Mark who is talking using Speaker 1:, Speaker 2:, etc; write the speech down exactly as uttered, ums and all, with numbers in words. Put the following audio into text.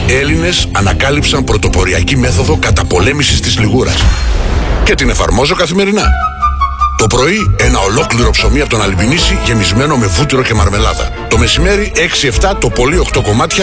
Speaker 1: Έλληνες ανακάλυψαν πρωτοποριακή μέθοδο καταπολέμησης της λιγούρας. Και την εφαρμόζω καθημερινά. Το πρωί ένα ολόκληρο ψωμί από τον Αλμπινίση γεμισμένο με βούτυρο και μαρμελάδα. Το μεσημέρι έξι εφτά το πολύ οκτώ κομμάτια